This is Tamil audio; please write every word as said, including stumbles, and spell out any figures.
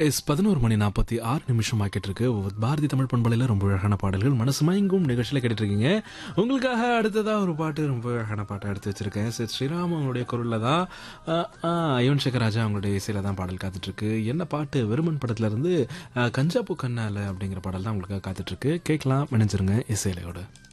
எஸ் பதினோரு மணி நாற்பத்தி ஆறு நிமிஷம் ஆக்கிட்டு இருக்கு. பாரதி தமிழ் பண்பலையில் ரொம்ப அழகான பாடல்கள் மனசு மயங்கும் நிகழ்ச்சியில் கேட்டுட்டு இருக்கீங்க. உங்களுக்காக அடுத்ததா ஒரு பாட்டு, ரொம்ப அழகான பாட்டை எடுத்து வச்சிருக்கேன். சரி, ஸ்ரீராம் அவங்களுடைய குரலில் தான், யுவன் சங்கர் ராஜா அவங்களுடைய இசையில தான் பாடல் காத்துட்டு இருக்கு. என்ன பாட்டு? வெறுமன் படத்துல இருந்து கஞ்சாப்பு கண்ணால அப்படிங்கிற பாடல் தான் உங்களுக்காக காத்துட்டு இருக்கு. கேட்கலாம், நினைச்சிருங்க இசையிலையோட.